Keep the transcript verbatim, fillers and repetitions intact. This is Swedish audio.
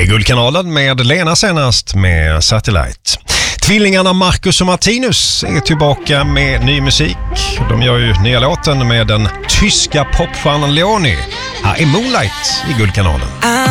Guldkanalen med Lena senast med Satellite. Tvillingarna Marcus och Martinus är tillbaka med ny musik. De gör ju nya låten med den tyska popstjärnan Leonie. Här är Moonlight i Guldkanalen.